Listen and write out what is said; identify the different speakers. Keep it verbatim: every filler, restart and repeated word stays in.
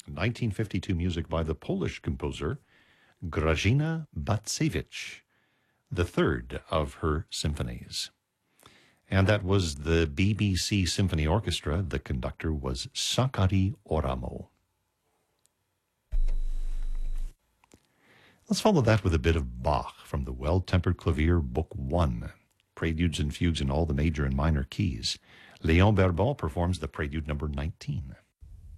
Speaker 1: nineteen fifty-two music by the Polish composer Grażyna Bacewicz, the third of her symphonies. And that was the B B C Symphony Orchestra. The conductor was Sakari Oramo. Let's follow that with a bit of Bach from the Well-Tempered Clavier, Book One, Preludes and Fugues in all the major and minor keys. Léon Berbal performs the Prelude number nineteen.